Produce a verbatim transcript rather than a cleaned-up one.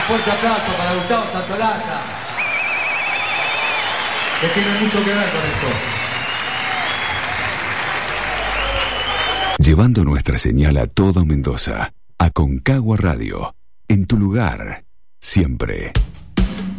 fuerte aplauso para Gustavo Santolaya, que tiene mucho que ver con esto. Llevando nuestra señal a todo Mendoza. Aconcagua Radio. En tu lugar. Siempre.